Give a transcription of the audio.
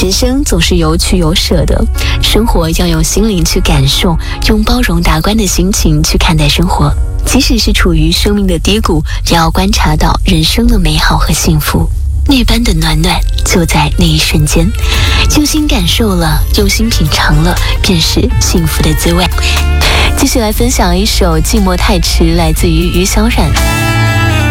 人生总是有取有舍的，生活要用心灵去感受，用包容达观的心情去看待生活。即使是处于生命的低谷，也要观察到人生的美好和幸福。那般的暖暖就在那一瞬间，用心感受了，用心品尝了，便是幸福的滋味。继续来分享一首《寂寞太迟》，来自于于小冉。